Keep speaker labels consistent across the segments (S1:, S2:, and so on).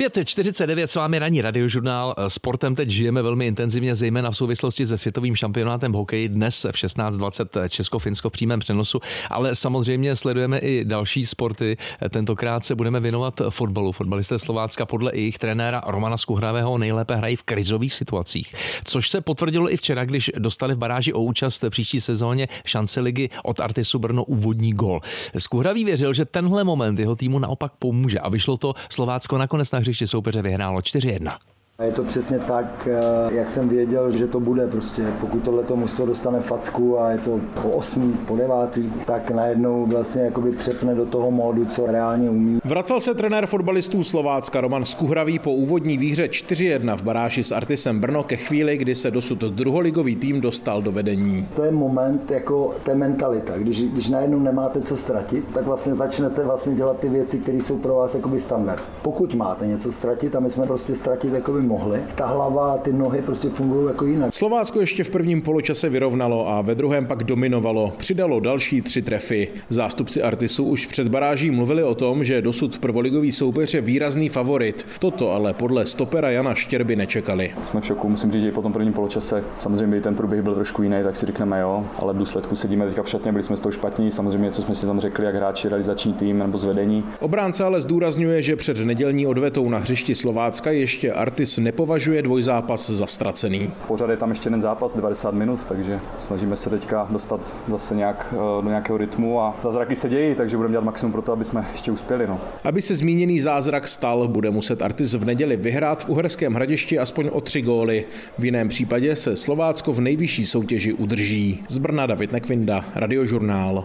S1: 9:49 s vámi ranní radiožurnál. Sportem teď žijeme velmi intenzivně, zejména v souvislosti se světovým šampionátem v hokeji dnes v 16:20 Česko-Finsko v přímém přenosu, ale samozřejmě sledujeme i další sporty. Tentokrát se budeme věnovat fotbalu. Fotbalisté Slovácka podle jejich trenéra Romana Skuhravého nejlépe hrají v krizových situacích, což se potvrdilo i včera, když dostali v baráži o účast v příští sezóně šance ligy od Artisu Brno úvodní gól. Skuhravý věřil, že tenhle moment jeho týmu naopak pomůže a vyšlo to. Slovácko nakonec na hřišti soupeře vyhrálo 4-1.
S2: A je to přesně tak, jak jsem věděl, že to bude prostě. Pokud tohleto mužstvo dostane facku a je to po 8, po 9, tak najednou vlastně jakoby přepne do toho módu, co reálně umí.
S3: Vracel se trenér fotbalistů Slovácka Roman Skuhravý po úvodní výhře 4-1 v baráži s Artisem Brno ke chvíli, kdy se dosud druholigový tým dostal do vedení.
S2: To je moment, jako to je mentalita. Když najednou nemáte co ztratit, tak vlastně začnete vlastně dělat ty věci, které jsou pro vás jakoby standard. Pokud máte něco ztratit, a my jsme prostě ztratit jakoby mohli. Ta hlava a ty nohy prostě fungují jako jinak.
S3: Slovácko ještě v prvním poločase vyrovnalo a ve druhém pak dominovalo. Přidalo další 3 trefy. Zástupci Artisu už před baráží mluvili o tom, že dosud prvoligový soupeř je výrazný favorit. Toto ale podle stopera Jana Štěrby nečekali.
S4: Jsme v šoku, musím říct, že i po tom prvním poločase samozřejmě ten průběh byl trošku jiný, tak si řekneme jo, ale v důsledku sedíme teďka v šatně, byli jsme z toho špatní, samozřejmě co jsme si tam řekli, jak hráči, realizační tým nebo zvedení.
S3: Obránce ale zdůrazňuje, že před nedělní odvetou na hřišti Slovácka ještě Artis nepovažuje dvojzápas za ztracený.
S4: Pořád je tam ještě jeden zápas, 90 minut, takže snažíme se teďka dostat zase nějak do nějakého rytmu a zázraky se dějí, takže budeme dělat maximum pro to, aby jsme ještě uspěli. No.
S3: Aby se zmíněný zázrak stal, bude muset Artis v neděli vyhrát v Uherském Hradišti aspoň o 3 góly. V jiném případě se Slovácko v nejvyšší soutěži udrží. Z Brna David Nekvinda, Radiožurnál.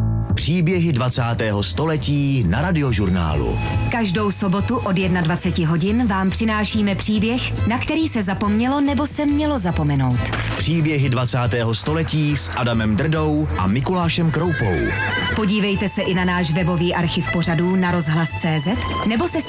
S5: Příběhy 20. století na Radiožurnálu.
S6: Každou sobotu od 21 hodin vám přinášíme příběh, na který se zapomnělo nebo se mělo zapomenout.
S5: Příběhy 20. století s Adamem Drdou a Mikulášem Kroupou.
S6: Podívejte se i na náš webový archiv pořadů na rozhlas.cz nebo se